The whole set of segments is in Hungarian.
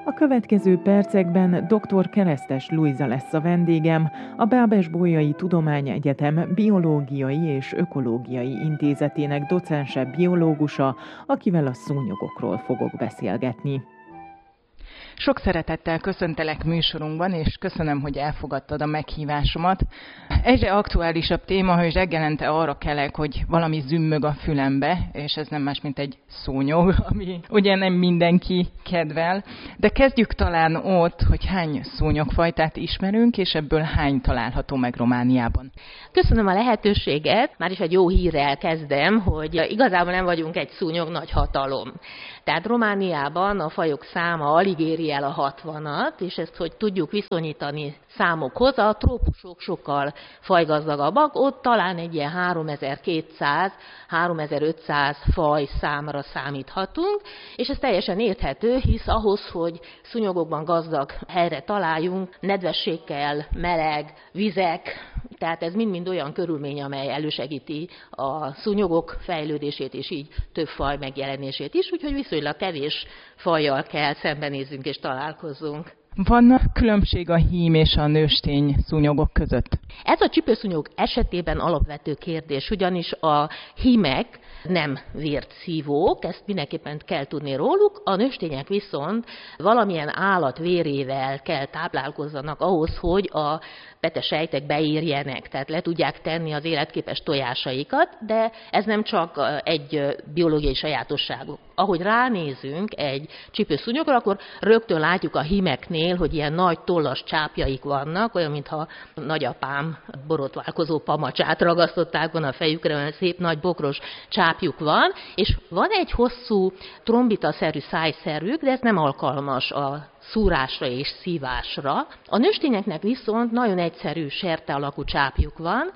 A következő percekben dr. Keresztes Lujza lesz a vendégem, a Bábes-Bolyai Tudományegyetem Biológiai és Ökológiai Intézetének docense biológusa, akivel a szúnyogokról fogok beszélgetni. Sok szeretettel köszöntelek műsorunkban, és köszönöm, hogy elfogadtad a meghívásomat. Egyre aktuálisabb téma, hogy reggelente arra kelek, hogy valami zümmög a fülembe, és ez nem más, mint egy szúnyog, ami ugye nem mindenki kedvel. De kezdjük talán ott, hogy hány szúnyogfajtát ismerünk, és ebből hány található meg Romániában. Köszönöm a lehetőséget. Már is egy jó hírrel kezdem, hogy igazából nem vagyunk egy szúnyog nagy hatalom. Tehát Romániában a fajok száma alig éri el a 60-at, és ezt, hogy tudjuk viszonyítani számokhoz, a trópusok sokkal fajgazdagabbak, ott talán egy ilyen 3200-3500 faj számra számíthatunk, és ez teljesen érthető, hisz ahhoz, hogy szúnyogokban gazdag helyre találjunk, nedvesség kell, meleg, vizek, tehát ez mind-mind olyan körülmény, amely elősegíti a szúnyogok fejlődését, és így több faj megjelenését is, úgyhogy viszonylag kevés fajjal kell szembenézzünk és találkozzunk. Van különbség a hím és a nőstény szúnyogok között? Ez a csipőszúnyog esetében alapvető kérdés, ugyanis a hímek nem vért szívók, ezt mindenképpen kell tudni róluk, a nőstények viszont valamilyen állat vérével kell táplálkozzanak ahhoz, hogy a petesejtek beérjenek, tehát le tudják tenni az életképes tojásaikat, de ez nem csak egy biológiai sajátosság. Ahogy ránézünk egy csipőszúnyogra, akkor rögtön látjuk a hímeknél, hogy ilyen nagy tollas csápjaik vannak, olyan, mintha nagyapám borotválkozó pamacsát ragasztották volna a fejükre, olyan szép nagy bokros csápjuk van, és van egy hosszú trombitaszerű szájszervük, de ez nem alkalmas a szúrásra és szívásra. A nőstényeknek viszont nagyon egyszerű serte alakú csápjuk van,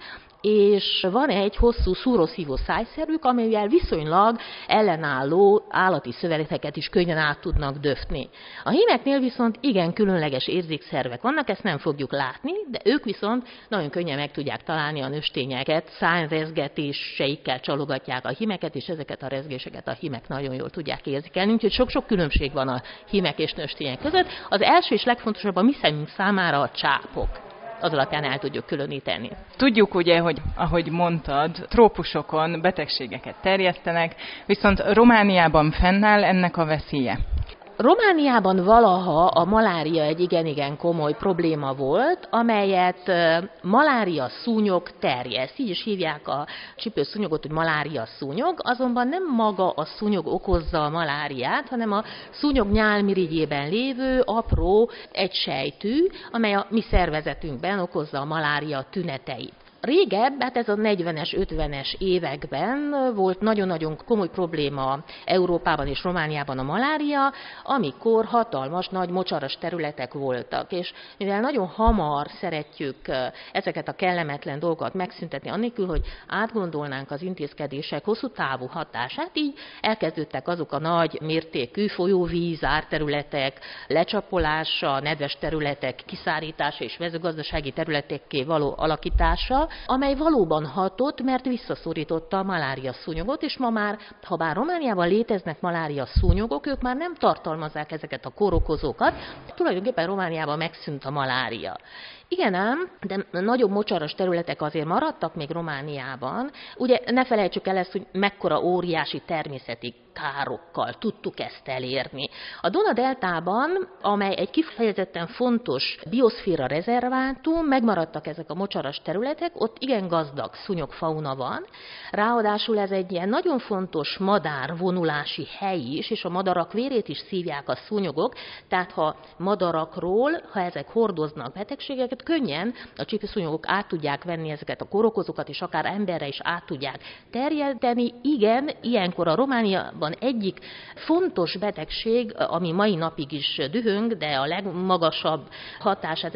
és van egy hosszú szúrószívó szájszervük, amelyel viszonylag ellenálló állati szöveteket is könnyen át tudnak döfni. A hímeknél viszont igen különleges érzékszervek vannak, ezt nem fogjuk látni, de ők viszont nagyon könnyen meg tudják találni a nőstényeket, szárnyrezgetéseikkel csalogatják a hímeket, és ezeket a rezgéseket a hímek nagyon jól tudják érzékelni, úgyhogy sok-sok különbség van a hímek és nőstények között. Az első és legfontosabb a mi szemünk számára a csápok. Az alapján el tudjuk különíteni. Tudjuk ugye, hogy ahogy mondtad, trópusokon betegségeket terjesztenek, viszont Romániában fennáll ennek a veszélye. Romániában valaha a malária egy igen-igen komoly probléma volt, amelyet malária szúnyog terjeszt. Így is hívják a csipőszúnyogot, hogy malária szúnyog, azonban nem maga a szúnyog okozza a maláriát, hanem a szúnyog nyálmirigyében lévő apró egysejtű, amely a mi szervezetünkben okozza a malária tüneteit. Régebb, hát ez a 40-es, 50-es években volt nagyon-nagyon komoly probléma Európában és Romániában a malária, amikor hatalmas, nagy mocsaras területek voltak. És mivel nagyon hamar szeretjük ezeket a kellemetlen dolgokat megszüntetni, annélkül, hogy átgondolnánk az intézkedések hosszú távú hatását, így elkezdődtek azok a nagy mértékű folyóvíz, árterületek lecsapolása, nedves területek kiszárítása és mezőgazdasági területekké való alakítása, amely valóban hatott, mert visszaszorította a malária szúnyogot, és ma már, ha bár Romániában léteznek malária szúnyogok, ők már nem tartalmazzák ezeket a kórokozókat, tulajdonképpen Romániában megszűnt a malária. Igen ám, de nagyobb mocsaras területek azért maradtak még Romániában. Ugye ne felejtsük el ezt, hogy mekkora óriási természeti károkkal tudtuk ezt elérni. A Duna-deltában, amely egy kifejezetten fontos bioszféra rezervátum, megmaradtak ezek a mocsaras területek, ott igen gazdag szúnyogfauna van. Ráadásul ez egy ilyen nagyon fontos madárvonulási hely is, és a madarak vérét is szívják a szúnyogok, tehát ha madarakról, ha ezek hordoznak betegségeket, könnyen a csipőszúnyogok át tudják venni ezeket a kórokozókat, és akár emberre is át tudják terjedni. Igen, ilyenkor a Romániában egyik fontos betegség, ami mai napig is dühöng, de a legmagasabb hatását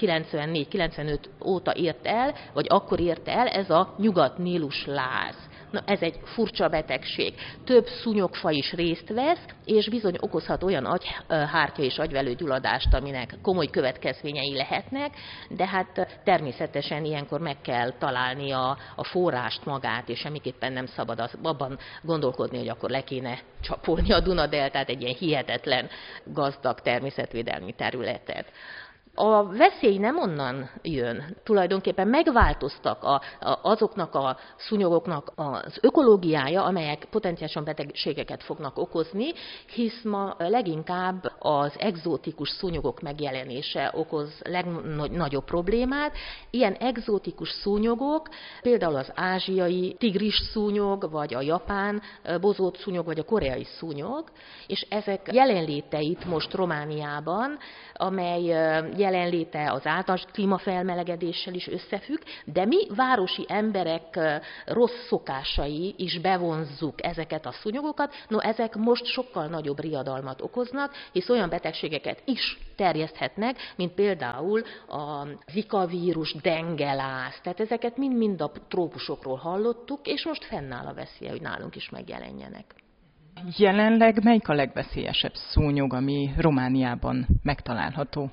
1994-95 óta ért el, vagy akkor ért el, ez a nyugat-nílus láz. Na, ez egy furcsa betegség. Több szúnyogfaj is részt vesz, és bizony okozhat olyan agyhártya és agyvelőgyulladást, aminek komoly következményei lehetnek, de hát természetesen ilyenkor meg kell találni a forrást magát, és semmiképpen nem szabad abban gondolkodni, hogy akkor le kéne csapolni a Duna-deltát, egy ilyen hihetetlen gazdag természetvédelmi területet. A veszély nem onnan jön. Tulajdonképpen megváltoztak azoknak a szúnyogoknak az ökológiája, amelyek potenciálisan betegségeket fognak okozni, hisz ma leginkább az egzótikus szúnyogok megjelenése okoz legnagyobb problémát. Ilyen egzótikus szúnyogok, például az ázsiai tigris szúnyog, vagy a japán bozót szúnyog, vagy a koreai szúnyog, és ezek jelenléteit most Romániában, amely jelenléte az általános klímafelmelegedéssel is összefügg, de mi városi emberek rossz szokásai is bevonzzuk ezeket a szúnyogokat, ezek most sokkal nagyobb riadalmat okoznak, hisz olyan betegségeket is terjeszthetnek, mint például a Zika vírus, dengeláz, tehát ezeket mind-mind a trópusokról hallottuk, és most fennáll a veszélye, hogy nálunk is megjelenjenek. Jelenleg melyik a legveszélyesebb szúnyog, ami Romániában megtalálható?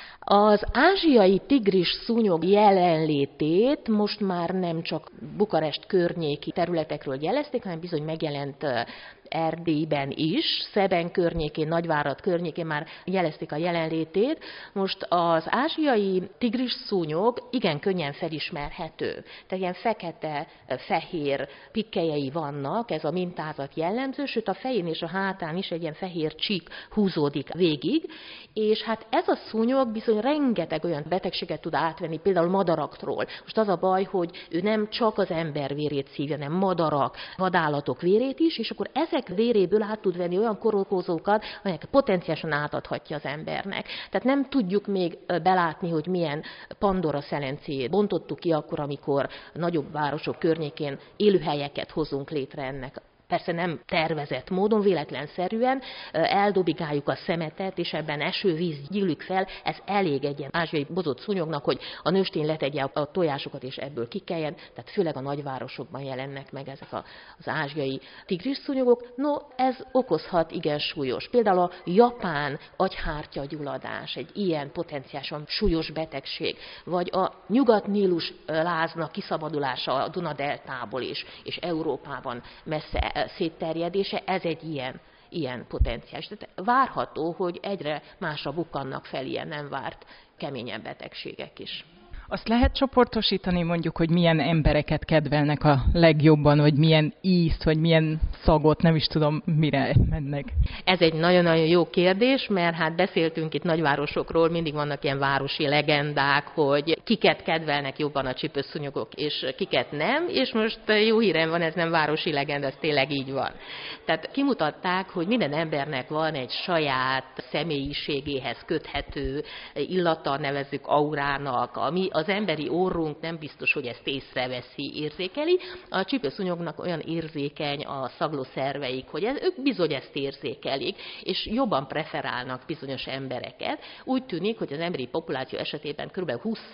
Az ázsiai tigris szúnyog jelenlétét most már nem csak Bukarest környéki területekről jelezték, hanem bizony megjelent Erdélyben is, Szeben környékén, Nagyvárad környékén már jelezték a jelenlétét. Most az ázsiai tigris szúnyog igen könnyen felismerhető. Tehát ilyen fekete-fehér pikkelyei vannak, ez a mintázat jellemző, sőt a fején és a hátán is egy ilyen fehér csík húzódik végig, és hát ez a szúnyog bizony rengeteg olyan betegséget tud átvenni, például madaraktól. Most az a baj, hogy ő nem csak az ember vérét szívja, hanem madarak, vadállatok vérét is, és akkor ezek véréből át tud venni olyan kórokozókat, amelyek potenciálisan átadhatja az embernek. Tehát nem tudjuk még belátni, hogy milyen Pandora szelencéjét bontottuk ki akkor, amikor nagyobb városok környékén élőhelyeket hozunk létre ennek. Persze nem tervezett módon, véletlenszerűen eldobigáljuk a szemetet, és ebben esővíz gyűlik fel, ez elég egy ilyen ázsiai bozott szúnyognak, hogy a nőstény letegye a tojásokat, és ebből kikeljen, tehát főleg a nagyvárosokban jelennek meg ezek az ázsiai tigris szúnyogok. Ez okozhat igen súlyos. Például a japán agyhártya gyulladás, egy ilyen potenciálisan súlyos betegség, vagy a nyugat-nílus láznak kiszabadulása a Duna-deltából is, és Európában messze szétterjedése, ez egy ilyen potenciális. Tehát várható, hogy egyre másra bukkannak fel ilyen nem várt keményebb betegségek is. Azt lehet csoportosítani mondjuk, hogy milyen embereket kedvelnek a legjobban, vagy milyen ízt, vagy milyen szagot, nem is tudom, mire mennek. Ez egy nagyon-nagyon jó kérdés, mert hát beszéltünk itt nagyvárosokról, mindig vannak ilyen városi legendák, hogy kiket kedvelnek jobban a csípőszúnyogok, és kiket nem, és most jó hírem van, ez nem városi legenda, ez tényleg így van. Tehát kimutatták, hogy minden embernek van egy saját személyiségéhez köthető illata, nevezzük aurának, ami az emberi orrunk nem biztos, hogy ezt észreveszi, érzékeli. A csípőszúnyognak olyan érzékeny a szaglószerveik, hogy ők bizony ezt érzékelik, és jobban preferálnak bizonyos embereket. Úgy tűnik, hogy az emberi populáció esetében kb.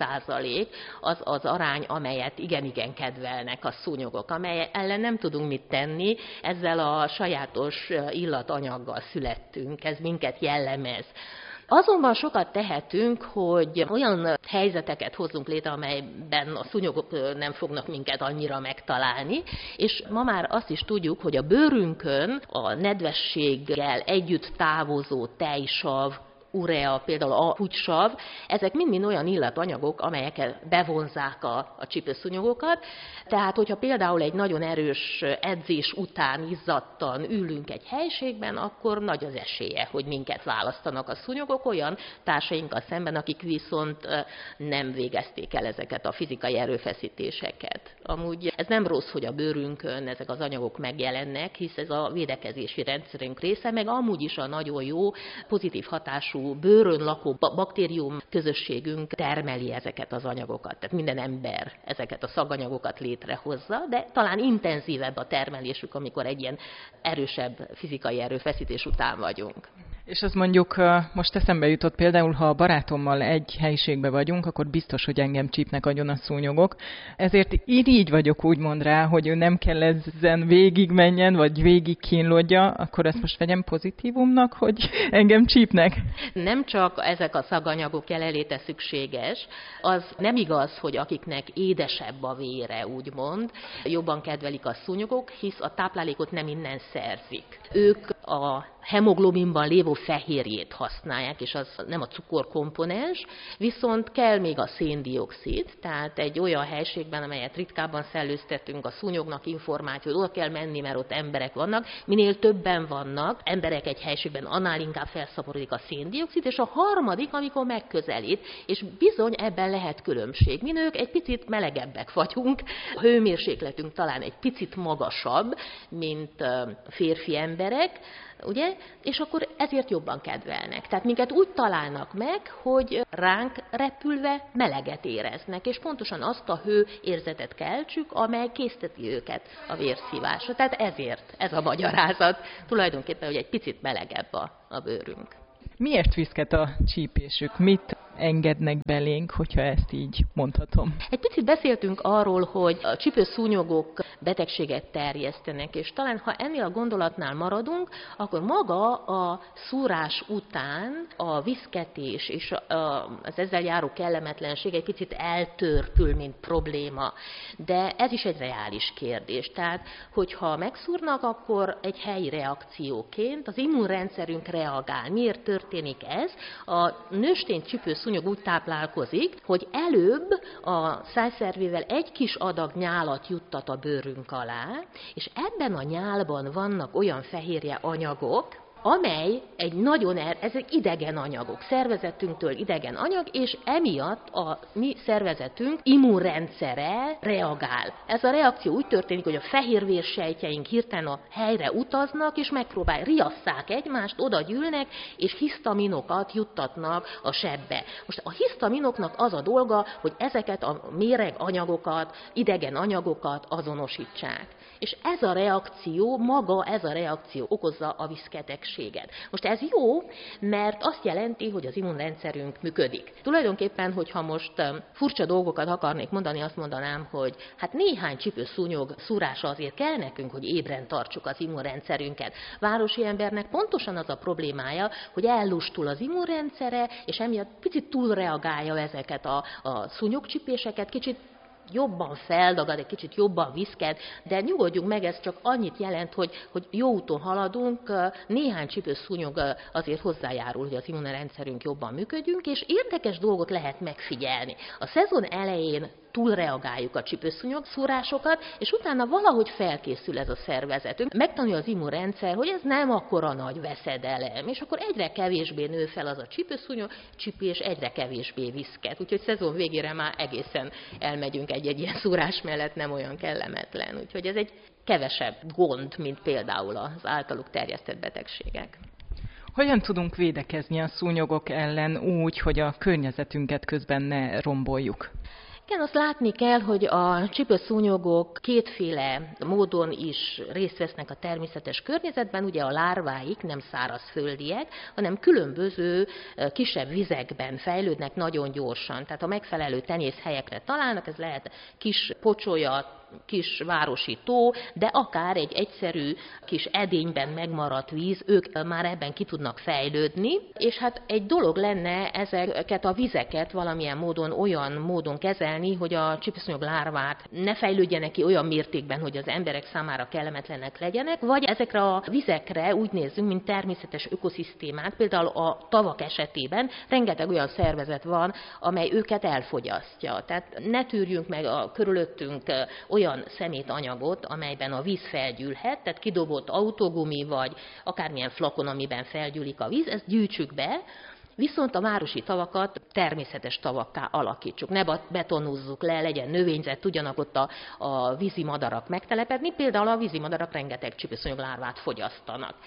20% az arány, amelyet igen-igen kedvelnek a szúnyogok, amely ellen nem tudunk mit tenni, ezzel a sajátos illatanyaggal születtünk, ez minket jellemez. Azonban sokat tehetünk, hogy olyan helyzeteket hozzunk létre, amelyben a szúnyogok nem fognak minket annyira megtalálni, és ma már azt is tudjuk, hogy a bőrünkön a nedvességgel együtt távozó tejsav, urea, például a húgysav, ezek mind-mind olyan illatanyagok, amelyek bevonzzák a csípőszúnyogokat. Tehát, hogyha például egy nagyon erős edzés után izzadtan ülünk egy helyiségben, akkor nagy az esélye, hogy minket választanak a szúnyogok olyan társainkkal szemben, akik viszont nem végezték el ezeket a fizikai erőfeszítéseket. Amúgy ez nem rossz, hogy a bőrünkön ezek az anyagok megjelennek, hisz ez a védekezési rendszerünk része, meg amúgy is a nagyon jó, pozitív hatású bőrön lakó baktérium közösségünk termeli ezeket az anyagokat. Tehát minden ember ezeket a szaganyagokat létrehozza, de talán intenzívebb a termelésük, amikor egy ilyen erősebb fizikai erőfeszítés után vagyunk. És az mondjuk most eszembe jutott például, ha a barátommal egy helyiségben vagyunk, akkor biztos, hogy engem csípnek agyon a szúnyogok. Ezért így vagyok úgymond rá, hogy ő nem kell ezen végigmenjen, vagy végig kínlódja, akkor ezt most vegyem pozitívumnak, hogy engem csípnek. Nem csak ezek a szaganyagok jelenléte szükséges, az nem igaz, hogy akiknek édesebb a vére, úgymond, jobban kedvelik a szúnyogok, hisz a táplálékot nem innen szerzik. Ők a hemoglobinban lévő fehérjét használják, és az nem a cukorkomponens, viszont kell még a széndioxid, tehát egy olyan helységben, amelyet ritkábban szellőztetünk, a szúnyognak információt, oda kell menni, mert ott emberek vannak, minél többen vannak, emberek egy helységben, annál inkább felszaporodik a széndioxid, és a harmadik, amikor megközelít, és bizony ebben lehet különbség. Mi nők egy picit melegebbek vagyunk, a hőmérsékletünk talán egy picit magasabb, mint férfi emberek, ugye? És akkor ezért jobban kedvelnek. Tehát minket úgy találnak meg, hogy ránk repülve meleget éreznek, és pontosan azt a hőérzetet keltsük, amely készteti őket a vérszívásra. Tehát ezért ez a magyarázat tulajdonképpen, hogy egy picit melegebb a bőrünk. Miért viszket a csípésük? Mit engednek belénk, hogyha ezt így mondhatom? Egy picit beszéltünk arról, hogy a csípőszúnyogok betegséget terjesztenek, és talán ha ennél a gondolatnál maradunk, akkor maga a szúrás után a viszketés és az ezzel járó kellemetlenség egy picit eltörpül, mint probléma. De ez is egy reális kérdés. Tehát, hogyha megszúrnak, akkor egy helyi reakcióként az immunrendszerünk reagál. Miért történik ez? A nőstény csípőszúnyog úgy táplálkozik, hogy előbb a szájszervével egy kis adag nyálat juttat a bőrünk alá, és ebben a nyálban vannak olyan fehérje anyagok, amely ezek idegen anyagok, szervezetünktől idegen anyag, és emiatt a mi szervezetünk immunrendszere reagál. Ez a reakció úgy történik, hogy a fehérvérsejtjeink hirtelen a helyre utaznak, és riasszák egymást, oda gyűlnek, és hisztaminokat juttatnak a sebbe. Most a hisztaminoknak az a dolga, hogy ezeket a méreg anyagokat, idegen anyagokat azonosítsák. És ez a reakció okozza a viszketegséget. Most ez jó, mert azt jelenti, hogy az immunrendszerünk működik. Tulajdonképpen, hogyha most furcsa dolgokat akarnék mondani, azt mondanám, hogy hát néhány csípőszúnyog szúrása azért kell nekünk, hogy ébren tartsuk az immunrendszerünket. Városi embernek pontosan az a problémája, hogy ellustul az immunrendszere, és emiatt picit túlreagálja ezeket a szúnyogcsípéseket, kicsit jobban feldagad, egy kicsit jobban viszked, de nyugodjunk meg, ez csak annyit jelent, hogy jó úton haladunk, néhány csípőszúnyog azért hozzájárul, hogy az immunrendszerünk jobban működjünk, és érdekes dolgot lehet megfigyelni. A szezon elején túlreagáljuk a csípőszúnyog szúrásokat, és utána valahogy felkészül ez a szervezetünk. Megtanulja az immunrendszer, hogy ez nem akkora nagy veszedelem, és akkor egyre kevésbé nő fel az a csípőszúnyog, csípés egyre kevésbé viszket. Úgyhogy szezon végére már egészen elmegyünk egy ilyen szúrás mellett, nem olyan kellemetlen. Úgyhogy ez egy kevesebb gond, mint például az általuk terjesztett betegségek. Hogyan tudunk védekezni a szúnyogok ellen úgy, hogy a környezetünket közben ne romboljuk? Igen, azt látni kell, hogy a csípőszúnyogok kétféle módon is részt vesznek a természetes környezetben. Ugye a lárváik nem szárazföldiek, hanem különböző kisebb vizekben fejlődnek nagyon gyorsan. Tehát a megfelelő tenyészhelyekre találnak, ez lehet kis pocsolya, kis városi tó, de akár egy egyszerű kis edényben megmaradt víz, ők már ebben ki tudnak fejlődni, és hát egy dolog lenne ezeket a vizeket valamilyen módon olyan módon kezelni, hogy a csípőszúnyog lárvák ne fejlődjenek ki olyan mértékben, hogy az emberek számára kellemetlenek legyenek, vagy ezekre a vizekre úgy nézzünk, mint természetes ökoszisztémák, például a tavak esetében rengeteg olyan szervezet van, amely őket elfogyasztja. Tehát ne tűrjünk meg a körülöttünk olyan szemétanyagot, amelyben a víz felgyűlhet, tehát kidobott autógumi, vagy akármilyen flakon, amiben felgyűlik a víz, ezt gyűjtsük be, viszont a városi tavakat természetes tavakká alakítsuk. Ne betonúzzuk le, legyen növényzet, tudjanak ott a vízimadarak megtelepedni, például a vízimadarak rengeteg csípőszúnyog lárvát fogyasztanak.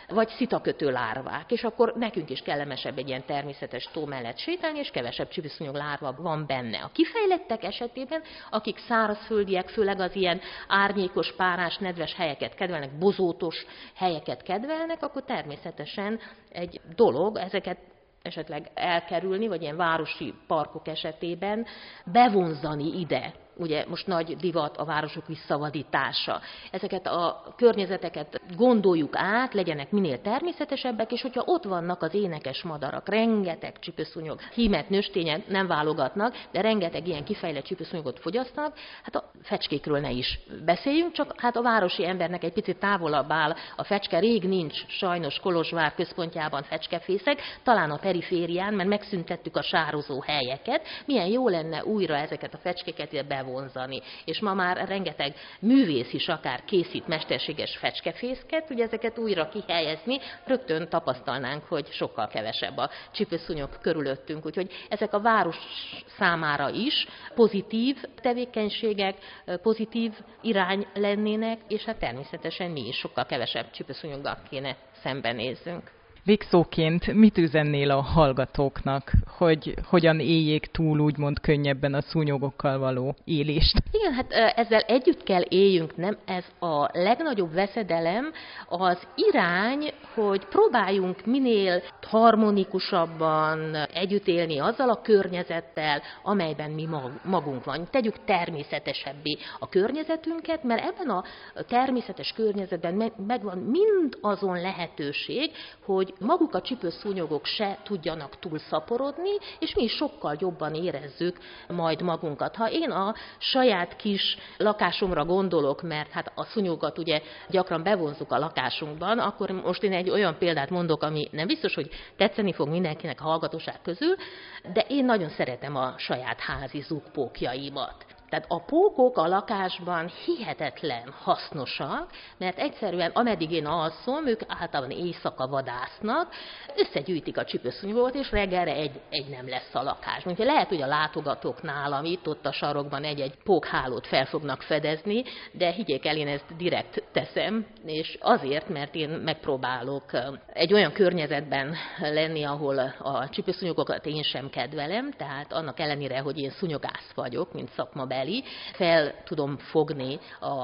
vagy szitakötő lárvák, és akkor nekünk is kellemesebb egy ilyen természetes tó mellett sétálni, és kevesebb csipőszúnyog lárva van benne. A kifejlettek esetében, akik szárazföldiek, főleg az ilyen árnyékos, párás, nedves helyeket kedvelnek, bozótos helyeket kedvelnek, akkor természetesen egy dolog ezeket esetleg elkerülni, vagy ilyen városi parkok esetében bevonzani ide. Ugye most nagy divat a városok visszavadítása. Ezeket a környezeteket gondoljuk át, legyenek minél természetesebbek, és hogyha ott vannak az énekes madarak, rengeteg csipőszúnyog, hímet, nőstényet nem válogatnak, de rengeteg ilyen kifejlett csipőszúnyogot fogyasztanak, hát a fecskékről ne is beszéljünk, csak hát a városi embernek egy picit távolabb áll a fecske, rég nincs sajnos Kolozsvár központjában fecskefészek, talán a periférián, mert megszüntettük a sározó helyeket, milyen jó lenne újra ezeket a fecskéket ide bevonzani. És ma már rengeteg művész is akár készít mesterséges fecskefészket, ugye ezeket újra kihelyezni, rögtön tapasztalnánk, hogy sokkal kevesebb a csipőszúnyog körülöttünk. Úgyhogy ezek a város számára is pozitív tevékenységek, pozitív irány lennének, és hát természetesen mi is sokkal kevesebb csipőszúnyoggal kéne szembenézzünk. Végszóként mit üzennél a hallgatóknak, hogy hogyan éljék túl úgymond könnyebben a szúnyogokkal való élést? Igen, hát ezzel együtt kell éljünk, nem? Ez a legnagyobb veszedelem az irány, hogy próbáljunk minél harmonikusabban együtt élni azzal a környezettel, amelyben mi magunk van. Tegyük természetesebbé a környezetünket, mert ebben a természetes környezetben megvan mind azon lehetőség, hogy maguk a csipőszúnyogok se tudjanak túlszaporodni, és mi is sokkal jobban érezzük majd magunkat. Ha én a saját kis lakásomra gondolok, mert hát a szúnyogot ugye gyakran bevonzuk a lakásunkban, akkor most én egy olyan példát mondok, ami nem biztos, hogy tetszeni fog mindenkinek a hallgatóság közül, de én nagyon szeretem a saját házi zugpókjaimat. Tehát a pókok a lakásban hihetetlen hasznosak, mert egyszerűen ameddig én alszom, ők általában éjszaka vadásznak, összegyűjtik a csipőszúnyogot, és reggelre egy nem lesz a lakásban. Úgyhogy lehet, hogy a látogatók nálam itt a sarokban egy pókhálót fel fognak fedezni, de higgyék el, én ezt direkt teszem, és azért, mert én megpróbálok egy olyan környezetben lenni, ahol a csipőszúnyogokat én sem kedvelem, tehát annak ellenére, hogy én szúnyogász vagyok, mint szakmabeli, fel tudom fogni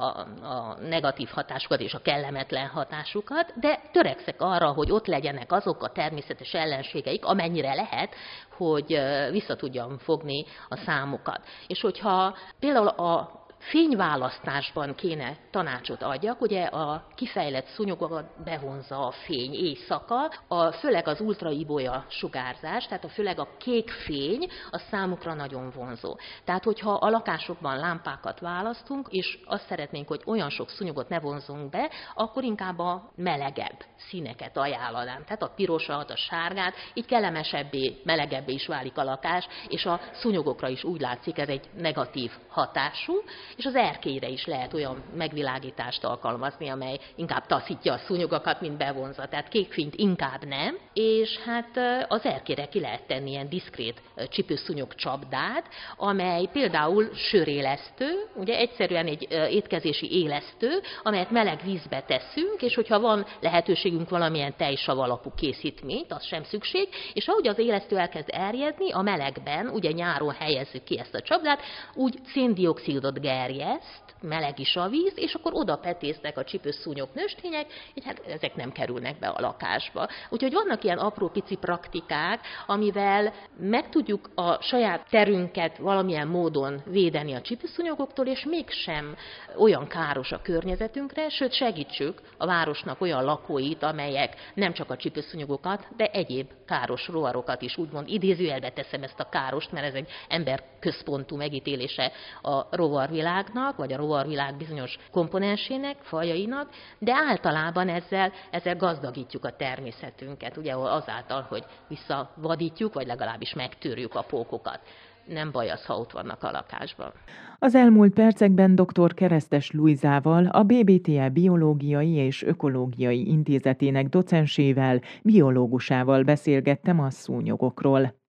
a negatív hatásukat és a kellemetlen hatásukat, de törekszek arra, hogy ott legyenek azok a természetes ellenségeik, amennyire lehet, hogy vissza tudjam fogni a számukat. És hogyha például a fényválasztásban kéne tanácsot adjak, ugye a kifejlett szúnyogokat bevonza a fény éjszaka, főleg az ultraibolya sugárzás, tehát főleg a kék fény a számukra nagyon vonzó. Tehát, hogyha a lakásokban lámpákat választunk, és azt szeretnénk, hogy olyan sok szúnyogot ne vonzunk be, akkor inkább a melegebb színeket ajánlanám. Tehát a pirosat, a sárgát, így kellemesebbé, melegebbé is válik a lakás, és a szúnyogokra is úgy látszik, ez egy negatív hatású, és az erkélyre is lehet olyan megvilágítást alkalmazni, amely inkább taszítja a szúnyogokat, mint bevonza. Tehát kékfényt inkább nem, és hát az erkélyre ki lehet tenni ilyen diszkrét csipőszúnyog csapdát, amely például sörélesztő, ugye egyszerűen egy étkezési élesztő, amelyet meleg vízbe teszünk, és hogyha van lehetőségünk valamilyen tejsav alapú készítményt, az sem szükség, és ahogy az élesztő elkezd erjedni, a melegben, ugye nyáron helyezzük ki ezt a csapdát, úgy széndioxidot gerjeszt, meleg is a víz, és akkor oda petésznek a csipőszúnyog nőstények, így hát ezek nem kerülnek be a lakásba. Úgyhogy vannak ilyen apró pici praktikák, amivel meg tudjuk a saját terünket valamilyen módon védeni a csipőszúnyogoktól, és mégsem olyan káros a környezetünkre, sőt segítsük a városnak olyan lakóit, amelyek nem csak a csipőszúnyogokat, de egyéb káros rovarokat is úgymond idézőjelbe teszem ezt a károst, mert ez egy emberközpontú megítélése a rovarvilágnak, vagy a rovarvilág bizonyos komponensének, fajainak, de általában ezzel gazdagítjuk a természetünket, ugye azáltal, hogy visszavadítjuk, vagy legalábbis megtűrjük a pókokat. Nem baj az, ha ott vannak a lakásban. Az elmúlt percekben dr. Keresztes Lujzával, a BBTL Biológiai és Ökológiai Intézetének docensével, biológusával beszélgettem a szúnyogokról.